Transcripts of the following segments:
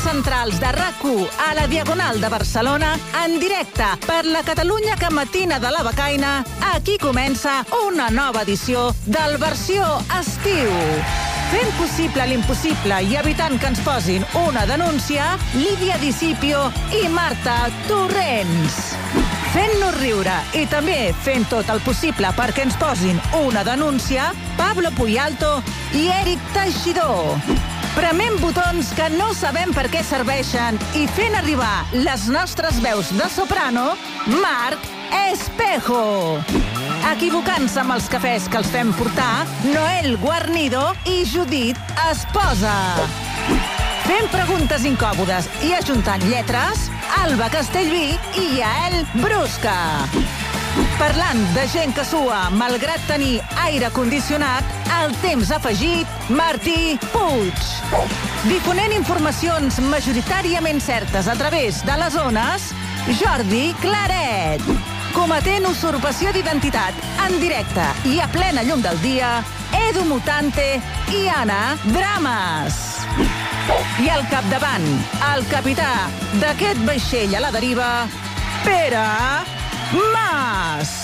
centrals de RAC1 a la Diagonal de Barcelona, en directe per la Catalunya que matina de la becaina, aquí comença una nova edició del Versió Estiu. Fent possible l'impossible i evitant que ens posin una denúncia, Lídia Discipio i Marta Torrents. Fent-nos riure i també fent tot el possible perquè ens posin una denúncia, Pablo Puyalto i Eric Teixidor. Prement botons que no sabem per què serveixen i fent arribar les nostres veus de soprano, Marc Espejo. Equivocant-se amb els cafès que els fem portar, Noel Guarnido i Judit Esposa. Fent preguntes incòmodes i ajuntant lletres, Alba Castellví i Yael Brusca. Parlant de gent que sua, malgrat tenir aire condicionat, el temps afegit, Martí Puig. Difonent informacions majoritàriament certes a través de les ones, Jordi Claret. Cometent usurpació d'identitat en directe i a plena llum del dia, Edu Mutante i Anna Drames. I al capdavant, el capità d'aquest vaixell a la deriva, Pere Mas.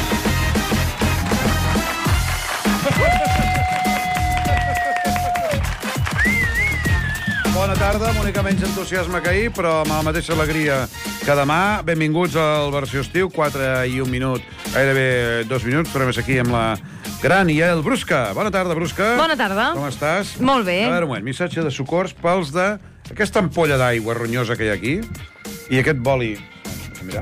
Bona tarda, amb única menys entusiasme que ahir, però amb la mateixa alegria que demà. Benvinguts al Versió Estiu, 4 i 1 minut, gairebé 2 minuts. Tornem aquí amb la gran Yael Brusca. Bona tarda, Brusca. Bona tarda. Com estàs? Molt bé. A veure, un moment, missatge de socors pels de aquesta ampolla d'aigua ronyosa que hi ha aquí i aquest boli, mira,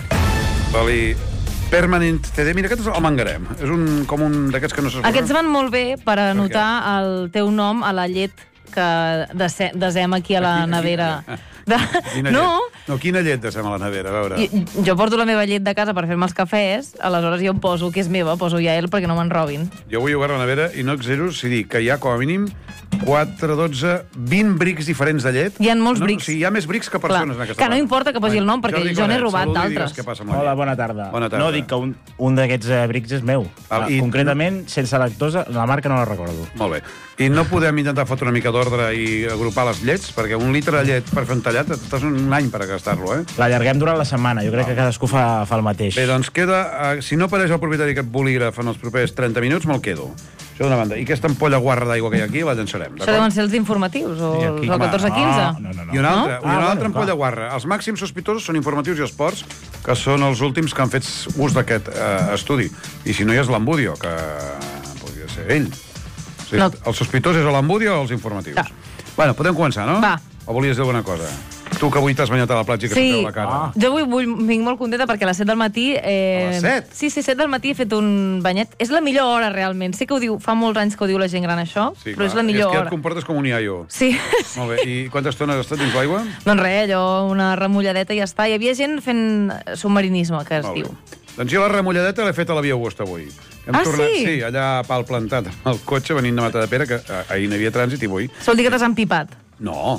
boli Permanent CD. Mira, aquest el mangarem. És com un d'aquests que no s'esborren. Aquests van molt bé per anotar el teu nom a la llet que desem aquí a la nevera. Quina No. llet? No, quina llet desem a la nevera, a veure. Jo porto la meva llet de casa per fer-me els cafès, aleshores jo em poso, que és meva, poso Yael perquè no me'n robin. Jo vull jugar a la nevera i no exagero si dic que hi ha com a mínim 4, 12, 20 brics diferents de llet. Hi ha molts brics. O sigui, hi ha més brics que persones en aquesta Que no importa que posi el nom, perquè jo n'he robat d'altres. Hola, bona tarda. Bona tarda. No, dic que un d'aquests brics és meu. Concretament, sense lactosa, la marca no la recordo. Molt bé. I no podem intentar fotre una mica d'ordre i agrupar les llets? Perquè un litre de llet per fer un tallat estàs un any per gastar-lo, eh? L'allarguem durant la setmana. Jo crec que cadascú fa el mateix. Bé, doncs queda... Si no apareix el propietari aquest bolígraf en els propers 30 minuts, me'l quedo. Això d'una banda. I aquesta ampolla guarra d'aigua que hi ha aquí la llançarem, Això deuen ser els informatius, o el 14-15. No. I una altra ampolla guarra. Els màxims sospitosos són informatius i esports, que són els últims que han fet ús d'aquest estudi. I si no hi és l'Ambudio, que podria ser ell. O sigui, el sospitós és l'Ambudio o els informatius? Bueno, podem començar, no? Va. O volies dir alguna cosa? Tu que avui t'has banyat a la platja i que Sí, la cara. jo avui vinc molt contenta perquè a les 7 del matí... A les 7? Sí, 7 del matí he fet un banyet. És la millor hora, realment. Sé que ho diu, fa molts anys que ho diu la gent gran, això, Sí, però és la millor És que hora. et comportes com un iaio. Sí. Molt bé. I quanta estona has estat dins l'aigua? Doncs res, allò, una remulladeta i ja està. Hi havia gent fent submarinisme, que es Molt diu. bé. Doncs jo la remulladeta l'he fet a la Via Augusta avui. Sí? Sí, allà a pal plantat amb el cotxe venint de Matadepera, que ahir no hi havia trànsit i avui... Sol dir que t'has empipat. No.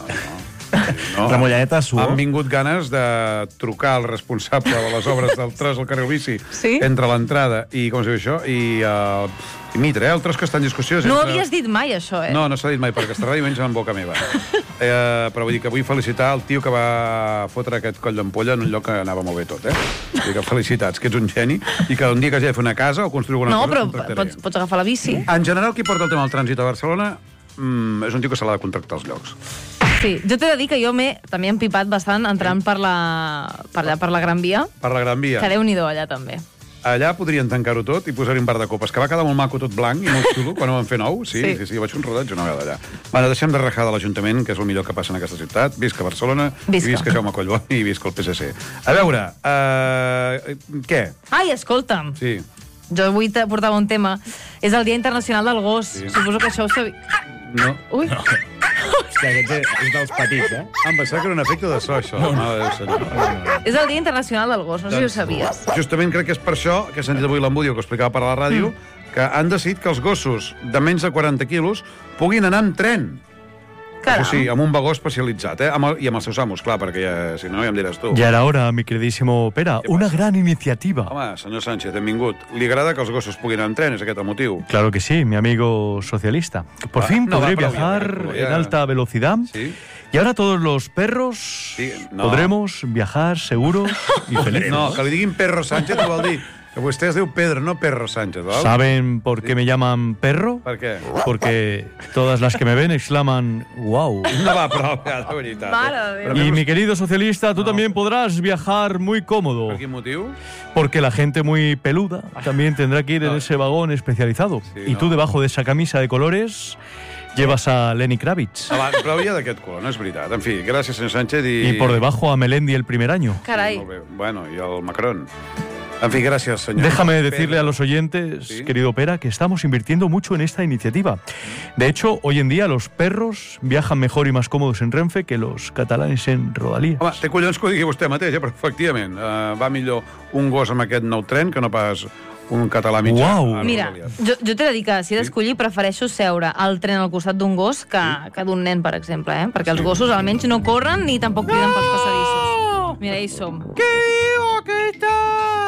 Remulladeta, suor. Han vingut ganes de trucar al responsable de les obres del tros al carril bici entre l'entrada i, com es diu això, i Mitre, el tros que està en discussió... No ho havies dit mai, això, eh? No s'ha dit mai, perquè està ràdio menys en boca meva. Però vull dir que vull felicitar el tio que va fotre aquest coll d'ampolla en un lloc que anava molt bé tot, eh? Vull dir que felicitats, que ets un geni, i que un dia que hagi de fer una casa o construir alguna cosa... No, però pots agafar la bici. En general, qui porta el tema del trànsit a Barcelona és un tio que se l'ha de contractar als llocs. Sí, jo t'he de dir que jo també he empipat bastant entrant per allà per la Gran Via. Per la Gran Via. Que Déu-n'hi-do allà, també. Allà podrien tancar-ho tot i posar-hi un bar de copes, que va quedar molt maco, tot blanc i molt xulo, quan ho van fer nou. Sí, jo vaig fer un rodatge una vegada allà. Bueno, deixem de rajar de l'Ajuntament, que és el millor que passa en aquesta ciutat. Visca Barcelona, i visca Jaume Collboni, i visca el PSC. A veure, què? Ai, escolta'm. Sí. Jo avui portava un tema. És el Dia Internacional del Gos. Sí. Suposo que això ho sabia... No. Ui. No. Aquest és dels petits, eh? Em pensava que era un efecte de so, això. És el Dia Internacional del Gos, no sé si ho sabies. Justament crec que és per això que he sentit avui l'Ambudio, que ho explicava per la ràdio, que han decidit que els gossos de menys de 40 quilos puguin anar amb tren. Caram. Això sí, amb un vagó especialitzat, I amb els seus amos, clar, perquè si no ja em diràs tu. Ya era hora, mi queridísimo Pera. Una gran iniciativa. Home, senyor Sánchez, benvingut. Li agrada que els gossos puguin anar en tren, és aquest el motiu? Claro que sí, mi amigo socialista. Por fin podré viajar en alta velocidad. Sí. Y ahora todos los perros podremos viajar seguros y felices. No, que li diguin Perro Sánchez vol dir que vostè es diu Pedro, no Perro Sánchez, ¿vale? ¿Saben por qué me llaman perro? ¿Por qué? Porque todas las que me ven exclaman ¡wow! No va, però, de veritat. Y mi querido socialista, tú también podrás viajar muy cómodo. ¿Por quin motiu? Porque la gente muy peluda también tendrá que ir en ese vagón especializado. Y tú debajo de esa camisa de colores llevas a Lenny Kravitz. Però havia d'aquest color, no és veritat. En fi, gràcies, senyor Sánchez. Y por debajo a Melendi el primer año. Carai. Bueno, y al Macron. En fin, gracias, señor. Déjame decirle a los oyentes, querido Pera, que estamos invirtiendo mucho en esta iniciativa. De hecho, hoy en día los perros viajan mejor y más cómodos en Renfe que los catalanes en Rodalies. Home, té collons que ho digui vostè mateix, però efectivament va millor un gos amb aquest nou tren que no pas un català mitjà. Uau! Mira, jo t'he de dir que si he d'escollir prefereixo seure al tren al costat d'un gos que d'un nen, per exemple, perquè els gossos almenys no corren ni tampoc criden pels passadissos. Mira, ells som. Què diu aquesta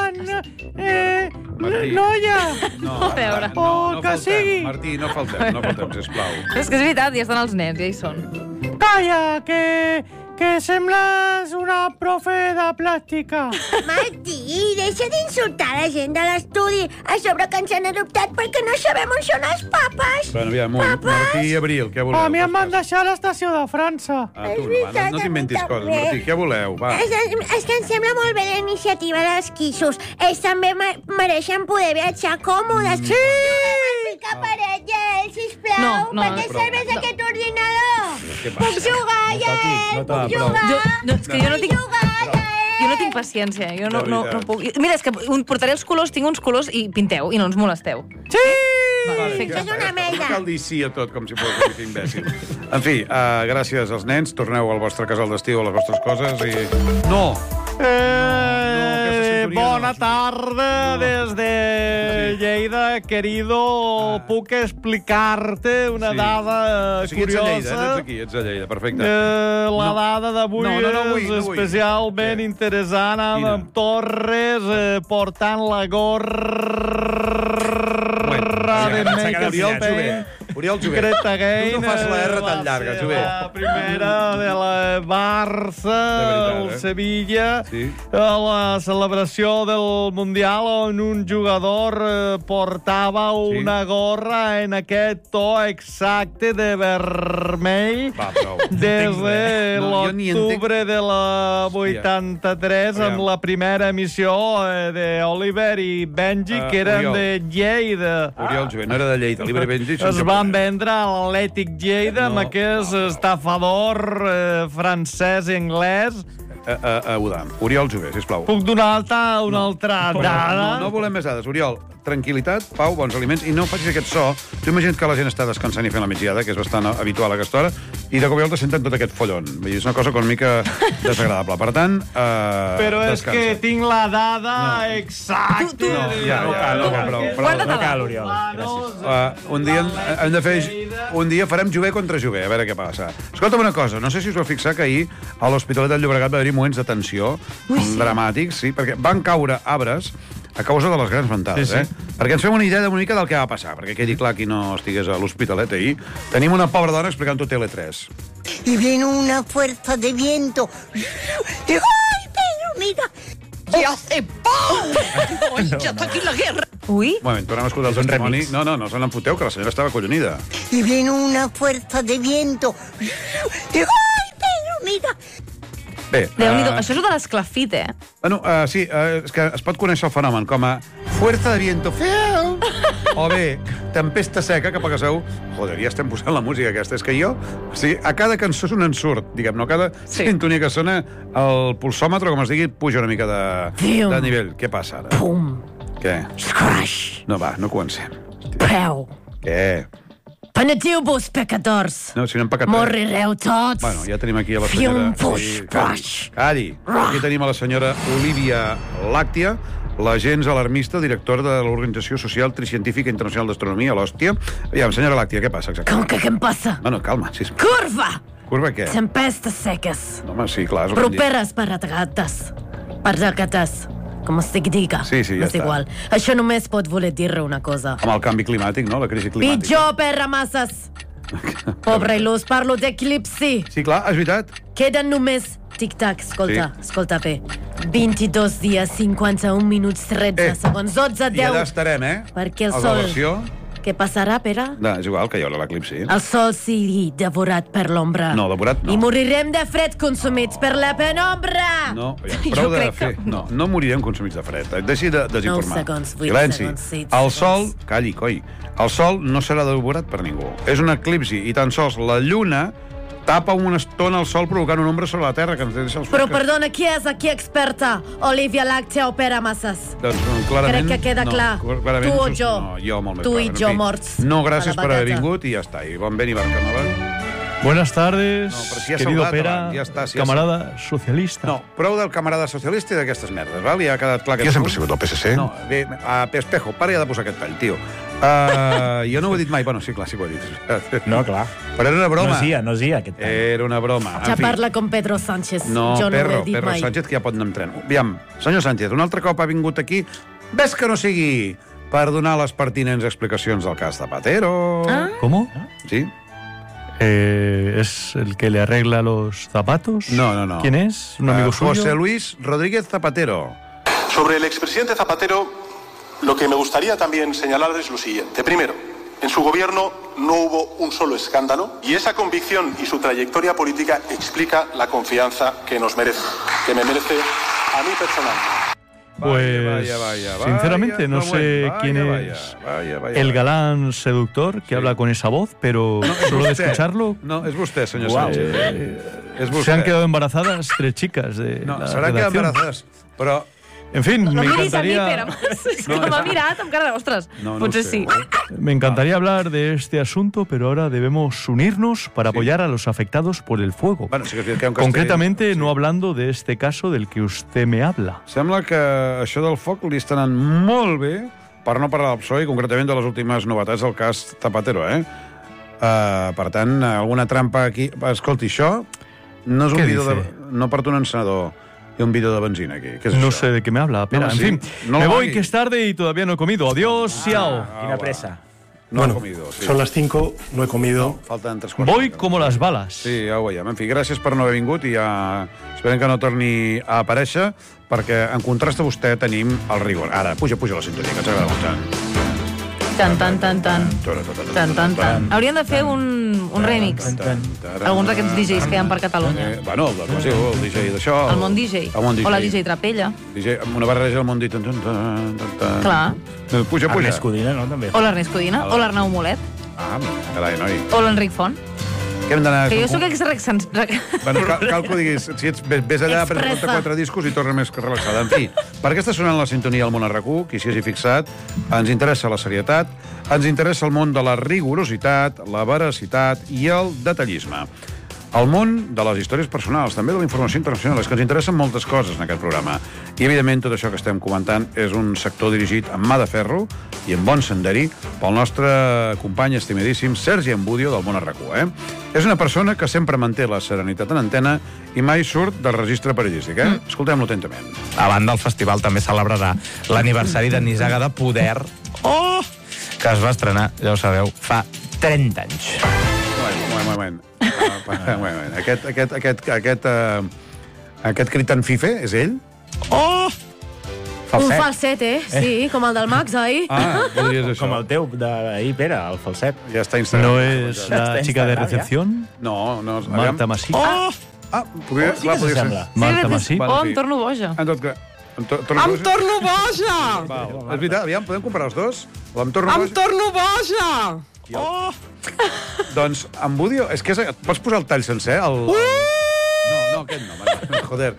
noia? No, A veure. no que sigui. Martí, no faltem, sisplau. És que és veritat, ja estan els nens, ja hi són. Calla, que sembles una profe de plàstica. Martí, deixa d'insultar la gent de l'estudi. A sobre que ens han adoptat perquè no sabem on són els papes. Bueno, aviam, Martí i Abril, què voleu? A mi em van deixar a l'estació de França. Tu, no t'inventis coses, Martí, què voleu? Va. És que em sembla molt bé la iniciativa dels quissos. Ells també mereixen poder viatjar còmodes. Sí! Picar paret, Yael, sisplau. No, per què serveix aquest ordinador? Puc jugar, Yael? Puc jugar? És que jo no tinc... Jo no tinc paciència, jo no puc... Mira, és que portaré els colors, tinc uns colors i pinteu, i no ens molesteu. Sí! És una merda. No cal dir sí a tot, com si fos un imbècil. En fi, gràcies als nens, torneu al vostre casal d'estiu, a les vostres coses i... No! Bona tarda des de Lleida, querido. Puc explicar-te una dada curiosa? Ets aquí, ets a Lleida, perfecte. La dada d'avui és especialment interessant, amb Torres portant la gorra de Make Spain. Oriol Jové, tu no fas la R tan llarga, Jové. La primera de la Barça, el Sevilla, la celebració del Mundial on un jugador portava una gorra en aquest to exacte de vermell des de l'octubre de la 83 amb la primera emissió d'Oliver i Benji, que eren de Lleida. Oriol Jové, no era de Lleida, Oliver i Benji. Es van vendre a l'Atlètic Lleida amb aquest estafador francès i anglès. Oriol Jové, sisplau. Puc donar una altra dada? No volem més dades. Oriol, tranquil·litat, pau, bons aliments, i no facis aquest so. Tu imagina't que la gent està descansant i fent la migdiada, que és bastant habitual a aquesta hora, i de cop i volta senten tot aquest follon. És una cosa una mica desagradable. Per tant, però és que tinc la dada exacta. No cal, Oriol. Un dia farem Jové contra Jové, a veure què passa. Escolta'm una cosa, no sé si us vau fixar que ahir a l'Hospitalet del Llobregat va haver-hi moments de tensió dramàtics, sí, perquè van caure arbres a causa de les grans ventades, Perquè ens fem una idea una mica del que va passar, perquè quedi clar qui no estigués a l'Hospitalet ahir. Tenim una pobra dona explicant-ho a Tele3. Y viene una fuerza de viento. ¡Ay, Pedro, mira! ¡Y hace ¡pum! ¡Ay, ya está aquí la guerra! Ui. Un moment, tornem a escoltar el testimoni. No se n'emputeu, que la senyora estava collonida. Y viene una fuerza de viento. ¡Ay, Pedro, mira! Bé, Déu-n'hi-do, això és de l'esclafit, Bueno, sí, és que es pot conèixer el fenomen com a fuerza de viento feo, o bé, tempesta seca, que pel que sabeu, joder, ja estem posant la música aquesta, és que jo, o sigui, a cada cançó és un ensurt, diguem, no? Cada sintonia que sona, el pulsòmetre, com es digui, puja una mica de nivell. Què passa ara? Pum! Què? Crash! No, va, no comencem. Peu! Què? Penetiu-vos, pecadors! No, si no hem pecat res. Morireu tots! Bueno, ja tenim aquí a la senyora... Calli. Aquí tenim a la senyora Olivia Làctia, l'agent alarmista, directora de l'Organització Social Tricientífica Internacional d'Astronomia, l'Hòstia. Aviam, senyora Làctia, què passa exactament? Com que què em passa? No, calma, sisplau. Curva! Curva què? Tempestes seques. Home, sí, clar, és el que hem dit. Properes paragates. Com es diga. Sí, ja és està. igual. Això només pot voler dir una cosa. Amb el canvi climàtic, no? La crisi climàtica. Pitjor per ramasses. Pobre il·lus, parlo d'eclipsi. Sí, clar, és veritat. Queden només... Tic-tac, escolta bé. 22 dies, 51 minuts, 13 segons, 12, 10... I allà estarem, Perquè el sol... Què passarà, Pere? No, és igual, que hi haurà l'eclipsi. El sol sigui devorat per l'ombra. No, devorat no. I morirem de fred consumits per la penombra. No, prou de fer. No morirem consumits de fred. Deixi de desinformar. 9 segons, 8 Silenci. segons, 6 El sol... Calli, coi. El sol no serà devorat per ningú. És un eclipsi i tan sols la lluna tapa una estona el sol provocant una ombra sobre la Terra que ens deixa els Però, perdona, qui és aquí experta? Olivia Làctea o Pere Massas? Doncs, clarament... Crec que queda clar. Tu o jo? No, jo molt més tu clar. I jo morts. No, gràcies per haver vingut i ja està. I bon vent i Barcanola. Buenas tardes, querido Pere, camarada socialista. No, prou del camarada socialista i d'aquestes merdes, val? Ja ha quedat clar que... Jo sempre he sigut del PSC. No, bé, Espejo, para ja de posar aquest tall, tio. Jo no ho he dit mai. Bueno, sí, clar, sí que ho he dit. No, clar. Però era una broma. No és aquest tall. Era una broma. Ja parla com Pedro Sánchez. No, jo no ho he dit Pedro mai. Sánchez, que ja pot anar amb tren. Aviam, senyor Sánchez, un altre cop ha vingut aquí. Ves que no sigui per donar les pertinents explicacions del cas Zapatero. ¿Cómo? Sí. ¿Es el que le arregla los zapatos? No. ¿Quién es? ¿Un amigo suyo? José Luis Rodríguez Zapatero. Sobre el expresidente Zapatero, lo que me gustaría también señalar es lo siguiente. Primero, en su gobierno no hubo un solo escándalo y esa convicción y su trayectoria política explica la confianza que nos merece, que me merece a mí personalmente. Pues, sinceramente, no sé quién es el galán seductor que habla con esa voz, pero solo de escucharlo... No, es usted, señor Sánchez. Se han quedado embarazadas 3 chicas de no, la se han quedado embarazadas, però... En fin, no me encantaría... Pere, és que m'ha mirat amb cara de, ostres, potser sí. Me encantaría hablar de este asunto, pero ahora debemos unirnos para apoyar a los afectados por el fuego. Bueno, sí que un concretamente, no hablando de este caso del que usted me habla. Sembla que això del foc li està anant molt bé, per no parlar del PSOE, i concretament de les últimes novetats del cas Zapatero, per tant, alguna trampa aquí... Escolti, això no és un vídeo de... No porta un encenedor. Y un vídeo de benzina aquí. ¿Qué es no eso? sé de qué me habla, pero en fin, no me voy, que es tarde y todavía no he comido. Adiós, Xiao. Quina pressa. No he comido. Sí. Son las 5, no he comido. Faltan 3 quarts. Voy como las balas. Sí, ja ho veiem. En fi, gràcies per no haver vingut i ja esperem que no torni a aparèixer, perquè en contrast a vostè tenim el rigor. Ara, puja la sintonia, que ens agrada molt. Tan. Haurien de fer un remix. Alguns d'aquests DJs que hi ha per Catalunya. Bueno, el DJ d'això. El Món DJ. O la DJ Trapella. Una barreja del Món DJ. Clar. Puja. Ernest Codina, no? També. O l'Ernest Codina. O l'Arnau Molet. Carai, noi. O l'Enric Font. Que jo sóc exrec... Bueno, cal que ho diguis. Si ets, ves allà, prens 4 discos i torna més relaxada. En fi, per què està sonant la sintonia al món RAC1, qui s'hi hagi fixat, ens interessa la serietat, ens interessa el món de la rigorositat, la veracitat i el detallisme. El món de les històries personals, també de la informació internacional, és que ens interessen moltes coses en aquest programa. I, evidentment, tot això que estem comentant és un sector dirigit amb mà de ferro i en bon senderi pel nostre company estimadíssim Sergi Ambudio del món RAC1. És una persona que sempre manté la serenitat en antena i mai surt del registre periodístic. Escoltem-lo atentament. A banda, el festival també celebrarà l'aniversari de Nissaga de Poder, que es va estrenar, ja ho sabeu, fa 30 anys. Un moment. Aquest crit tan fife és ell? Falset. Un falset, Sí, com el del Max, ahí. Podries això. Com el teu d'ahir, Pere, el falset. Ja està instal·lat. ¿No es la chica de recepción? No. Marta Masí. Podria ser. Marta Masí. Em torno boja. Em torno boja! És veritat, aviam, podem comparar els dos? Em torno boja! Doncs, Ambudio, és que pots posar el tall sencer? No, aquest no, joder.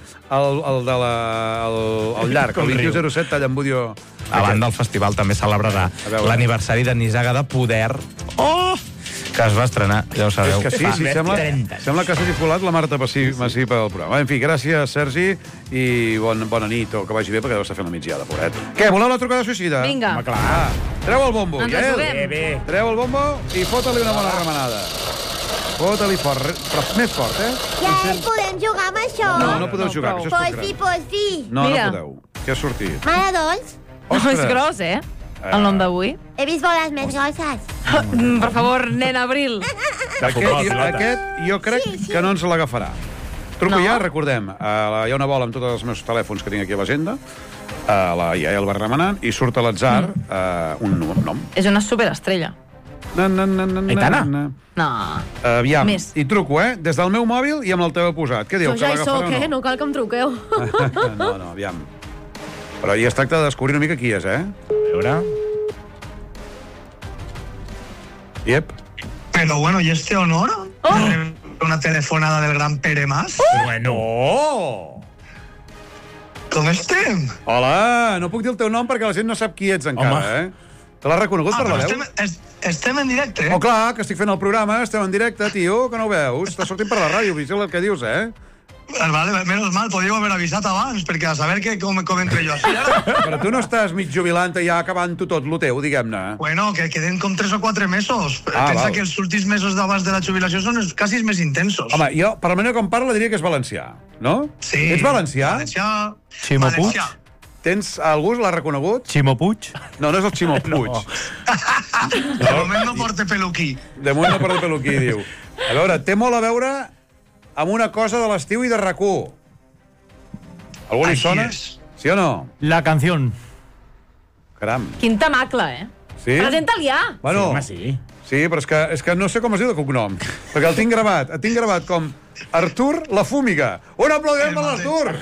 El llarg, el 2107, tall Ambudio. A banda, el festival també celebrarà l'aniversari de Nissaga de Poder, que es va estrenar, ja ho sabeu, fa 30 anys. Sembla que s'hagi colat la Marta Masí pel programa. En fi, gràcies, Sergi, i bona nit, o que vagi bé, perquè deu estar fent la migdiada, pobret. Què, voleu la trucada suïcida? Vinga. Treu el bombo, Ens juguem. Treu el bombo i fota-li una bona remenada. Fota-li fort, però més fort, Ja podem jugar amb això? No podeu jugar, que això és Pues sí. No podeu. Què ha sortit? Mare dolç. És gros, el nom d'avui. He vist boles més grosses. Per favor, nen Abril. Aquest jo crec que no ens l'agafarà. Truco ja, recordem. Hi ha una bola amb tots els meus telèfons que tinc aquí a l'agenda. La iaia el va remenant i surt a l'atzar un nom. És una superestrella. Aitana? No. Aviam, i truco, des del meu mòbil i amb el teu posat. Què diu, que l'agafarà o no? No cal que em truqueu. No, aviam. Però ja es tracta de descobrir una mica qui és, A veure... Yep. Pero bueno, ¿y este honor? Una telefonada del gran Pere Mas. Bueno! Com estem? Hola, no puc dir el teu nom perquè la gent no sap qui ets encara, Te l'has reconegut per la veu? Estem en directe, Oh, clar, que estic fent el programa, estem en directe, tio, que no ho veus? Estàs sortint per la ràdio, vigila el que dius, Vale, menos mal, podíeu haver avisat abans, perquè a saber com entro jo així, ara. Però tu no estàs mig jubilant i ja acabant-ho tot, lo teu, diguem-ne. Bueno, que queden com 3 o 4 mesos. Pensa que els últims mesos d'abans de la jubilació són quasi els més intensos. Home, jo, per la manera com parla, diria que és valencià, no? Sí. Ets valencià? Valencià. Ximo Puig? Tens algú l'ha reconegut? Ximo Puig? No, no és el Ximo Puig. De moment no porta peluquí. De moment no porta peluquí, diu. A veure, té molt a veure amb una cosa de l'estiu i de RAC1. Algú li sona? Sí o no? La canción. Caram. Quin temacle, Sí? Presenta-li ja. Bueno, sí. Sí, però és que no sé com es diu de cognom. Perquè el tinc gravat com Artur La Fúmiga. Un aplaudiment per l'Artur!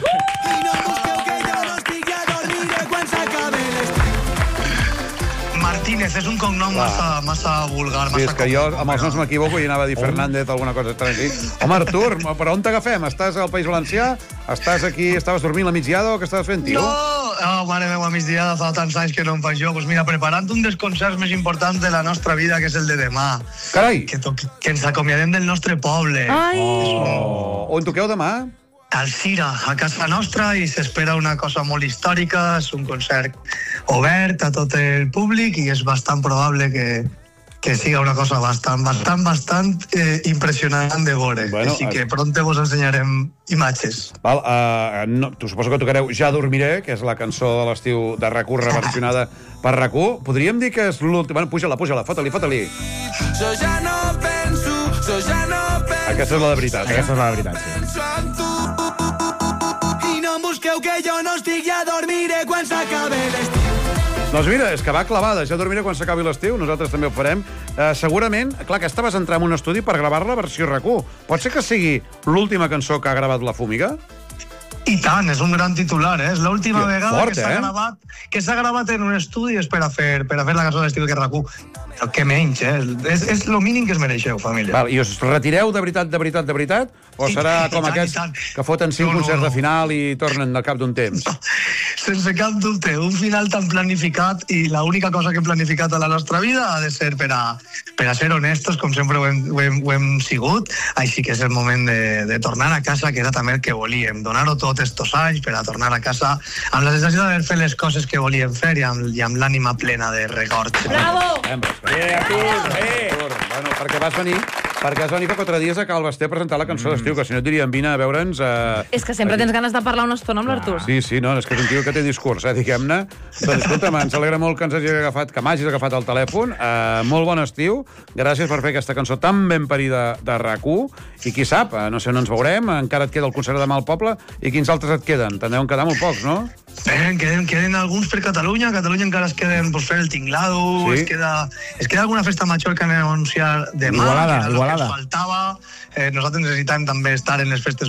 Martínez, és un cognom massa vulgar, massa... Sí, és que jo amb els noms m'equivoco i anava a dir Fernández, alguna cosa estranya. Home, Artur, però on t'agafem? Estàs al País Valencià? Estàs aquí, estaves dormint la migdiada o què estaves fent, tio? No, mare meva, migdiada fa tants anys que no em faig jo. Doncs mira, preparant un dels concerts més importants de la nostra vida, que és el de demà. Carai! Que ens acomiadem del nostre poble. Ai! On toqueu demà? Al Cira, a casa nostra, i s'espera una cosa molt històrica. És un concert obert a tot el públic i és bastant probable que siga una cosa bastant impressionant de veure. Bueno, així que pronte vos ensenyarem imatges. Tu suposo que tocareu Ja dormiré, que és la cançó de l'estiu de RAC1 reversionada per RAC1. Podríem dir que és l'última... Puja-la, fota-li. Jo ja no penso, Aquesta és la de veritat, Aquesta és la de veritat, sí. I no em busqueu que jo no estic, ja dormiré quan s'acabe l'estiu. Doncs mira, és que va clavada, ja dormiré quan s'acabi l'estiu, nosaltres també ho farem. Segurament, clar, que estaves entrant en un estudi per gravar la versió RAC1. Pot ser que sigui l'última cançó que ha gravat La Fúmiga? I tant, és un gran titular, És l'última vegada que s'ha gravat en un estudi per a fer la cançó d'estiu que RAC1. Però què menys, És el mínim que es mereixeu, família. I us retireu de veritat? O serà com aquests que foten 5 concerts de final i tornen al cap d'un temps? Sense cap dubte, un final tan planificat, i l'única cosa que hem planificat a la nostra vida ha de ser per a ser honestos, com sempre ho hem sigut. Així que és el moment de tornar a casa, que era també el que volíem, donar-ho tot estos anys per a tornar a casa amb la sensació d'haver fet les coses que volíem fer i amb l'ànima plena de records. Bravo! Bueno, perquè vas venir fa 4 dies a Cal Basté a presentar la cançó d'estiu, que si no et dirien vine a veure'ns... És que sempre tens ganes de parlar una estona amb l'Artur. Sí, no, és que és un tio que té discurs, diguem-ne. Doncs escolta'm, ens alegra molt que m'hagis agafat el telèfon. Molt bon estiu. Gràcies per fer aquesta cançó tan ben parida de RAC1. I qui sap, no sé on ens veurem, encara et queda el concert demà al poble, i quins altres et queden? Te'n deuen quedar molt pocs, no? Queden alguns per Catalunya. A Catalunya encara es queden per fer el tinglado. Es queda alguna festa major que anem a anunciar demà. Igualada. Faltava. Nosaltres necessitem també estar en les festes